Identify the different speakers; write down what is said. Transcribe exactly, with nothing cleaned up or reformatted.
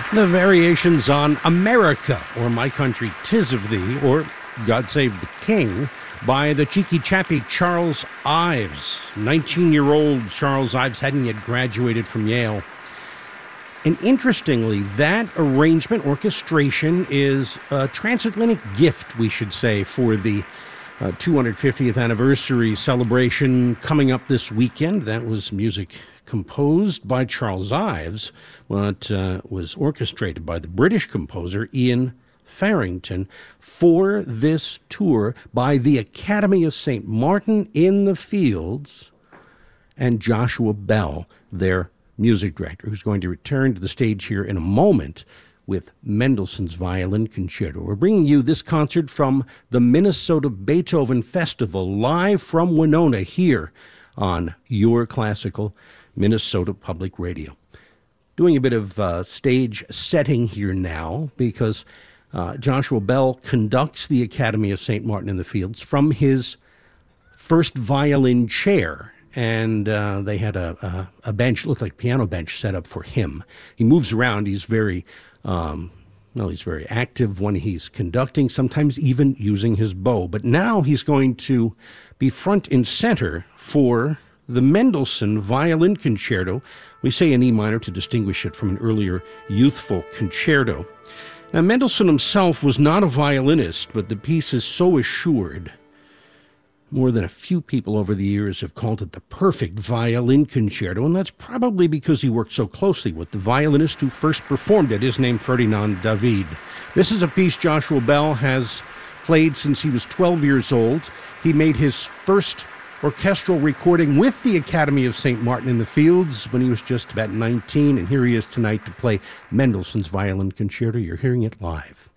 Speaker 1: The variations on America, or My Country 'Tis of Thee, or God Save the King, by the cheeky chappy Charles Ives. nineteen-year-old Charles Ives hadn't yet graduated from Yale. And interestingly, that arrangement, orchestration, is a transatlantic gift, we should say, for the uh, two hundred fiftieth anniversary celebration coming up this weekend. That was music composed by Charles Ives, but uh, was orchestrated by the British composer Ian Farrington for this tour by the Academy of Saint Martin in the Fields and Joshua Bell, their music director, who's going to return to the stage here in a moment with Mendelssohn's Violin Concerto. We're bringing you this concert from the Minnesota Beethoven Festival, live from Winona here on Your Classical Minnesota Public Radio. Doing a bit of uh, stage setting here now, because uh, Joshua Bell conducts the Academy of Saint Martin in the Fields from his first violin chair. And uh, they had a, a, a bench, looked like a piano bench, set up for him. He moves around. He's very, um, well, he's very active when he's conducting, sometimes even using his bow. But now he's going to be front and center for the Mendelssohn Violin Concerto. We say in E minor to distinguish it from an earlier youthful concerto. Now, Mendelssohn himself was not a violinist, but the piece is so assured. More than a few people over the years have called it the perfect violin concerto, and that's probably because he worked so closely with the violinist who first performed it, his name Ferdinand David. This is a piece Joshua Bell has played since he was twelve years old. He made his first orchestral recording with the Academy of Saint Martin in the Fields when he was just about nineteen, and here he is tonight to play Mendelssohn's Violin Concerto. You're hearing it live.